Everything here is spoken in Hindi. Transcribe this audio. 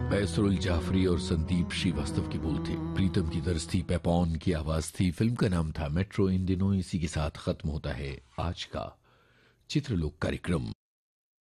बैसरुल जाफरी और संदीप श्रीवास्तव की बोल थे। प्रीतम की दर्ज थी, पेपॉन की आवाज थी। फिल्म का नाम था मेट्रो। इन दिनों इसी के साथ खत्म होता है आज का चित्रलोक कार्यक्रम।